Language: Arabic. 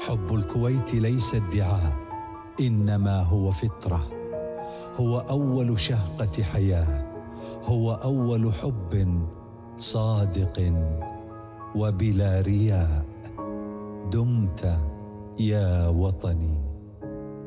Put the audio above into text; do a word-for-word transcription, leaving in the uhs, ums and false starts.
حب الكويت ليس ادعاء، إنما هو فطرة، هو أول شهقة حياة، هو أول حب صادق وبلا رياء. دمت يا وطني.